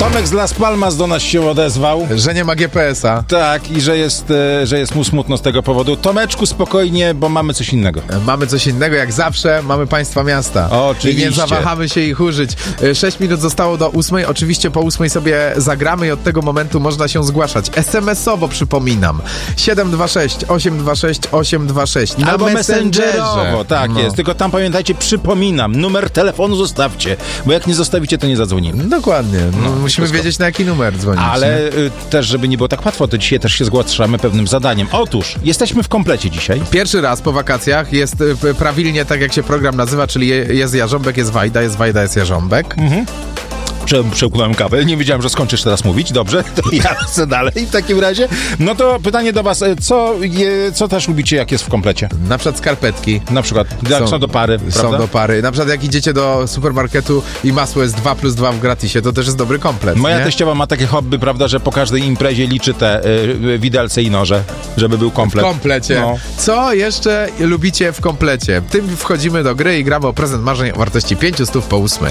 Tomek z Las Palmas do nas się odezwał. Że nie ma GPS-a. Tak, i że jest mu smutno z tego powodu. Tomeczku, spokojnie, bo mamy coś innego. Mamy coś innego, jak zawsze, mamy państwa miasta. Oczywiście. I nie zawahamy się ich użyć. 6 minut zostało do 8. Oczywiście po 8 sobie zagramy i od tego momentu można się zgłaszać. SMS-owo przypominam. 726 826 826. Na Albo Messengerze. messengerowo, tak jest. Tylko tam pamiętajcie, przypominam, numer telefonu zostawcie, bo jak nie zostawicie, to nie zadzwonimy. Dokładnie. Musimy wiedzieć, na jaki numer dzwonić. Ale też, żeby nie było tak łatwo, to dzisiaj też się zgłaszamy pewnym zadaniem. Otóż, jesteśmy w komplecie dzisiaj. Pierwszy raz po wakacjach jest prawilnie tak, jak się program nazywa, czyli jest Jarząbek, jest Wajda, jest Jarząbek. Przełknąłem kawę. Nie wiedziałem, że skończysz teraz mówić. Dobrze, to ja chcę dalej w takim razie. No to pytanie do was. Co też lubicie, jak jest w komplecie? Na przykład skarpetki. Na przykład, jak są do pary, Są prawda? do pary. Na przykład jak idziecie do supermarketu i masło jest 2+2 w gratisie, to też jest dobry komplet. Moja nie? teściowa ma takie hobby, prawda, że po każdej imprezie liczy te widelce i noże, żeby był komplet. W komplecie. No. Co jeszcze lubicie w komplecie? Tym wchodzimy do gry i gramy o prezent marzeń o wartości 500 po 8.